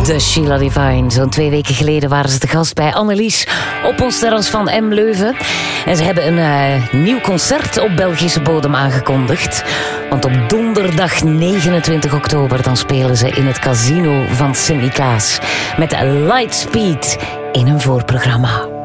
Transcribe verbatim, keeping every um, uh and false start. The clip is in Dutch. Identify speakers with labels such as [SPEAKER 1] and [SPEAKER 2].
[SPEAKER 1] de Sheila Divine. Zo'n twee weken geleden waren ze te gast bij Annelies op ons terras van M Leuven. En ze hebben een uh, nieuw concert op Belgische bodem aangekondigd. Want op donderdag negenentwintig oktober dan spelen ze in het casino van Sint-Niklaas. Met Lightspeed in een voorprogramma.